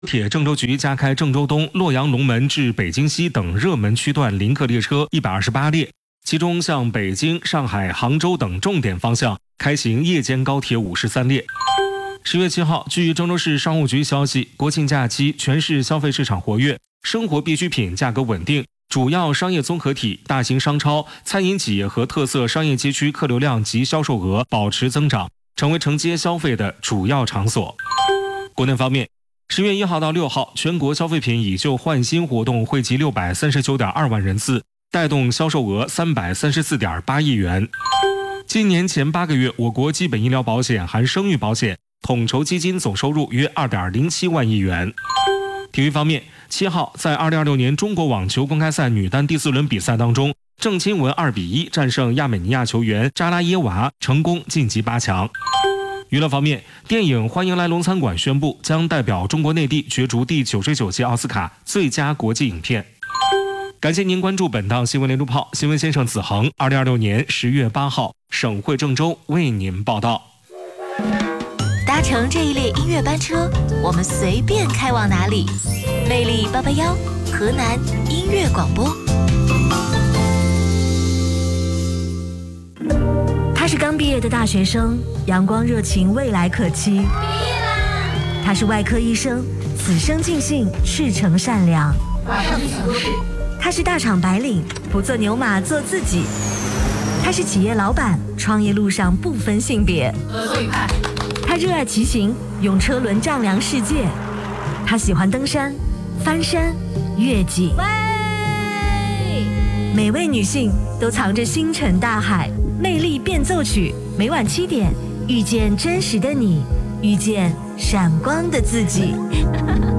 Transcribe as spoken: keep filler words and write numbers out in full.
铁郑州局加开郑州东、洛阳龙门至北京西等热门区段临客列车一百二十八列，其中向北京、上海、杭州等重点方向开行夜间高铁五十三列。十月七号，据郑州市商务局消息，国庆假期全市消费市场活跃，生活必需品价格稳定，主要商业综合体、大型商超、餐饮企业和特色商业街区客流量及销售额保持增长，成为承接消费的主要场所。国内方面，十月一号到六号，全国消费品以旧换新活动惠及六百三十九点二万人次，带动销售额三百三十四点八亿元。今年前八个月，我国基本医疗保险含生育保险统筹基金总收入约二点零七万亿元。体育方面，七号在二零二六年中国网球公开赛女单第四轮比赛当中，郑钦文二比一战胜亚美尼亚球员扎拉耶娃，成功晋级八强。娱乐方面，电影《欢迎来龙餐馆》宣布将代表中国内地角逐第九十九届奥斯卡最佳国际影片。感谢您关注本档新闻连珠炮，新闻先生子恒，二零二六年十月八号，省会郑州为您报道。 搭乘这一列音乐班车，我们随便开往哪里？魅力八八幺，河南音乐广播。 他是刚毕业的大学生，阳光热情，未来可期。毕业啦！他是外科医生，此生尽兴，赤诚善良。 马上去抢都市。 他是大厂白领，不做牛马，做自己。他是企业老板，创业路上不分性别。 合作愉快。 他热爱骑行，用车轮丈量世界。他喜欢登山、翻山、越岭。喂！每位女性都藏着星辰大海。魅力变奏曲，每晚七点，遇见真实的你，遇见闪光的自己。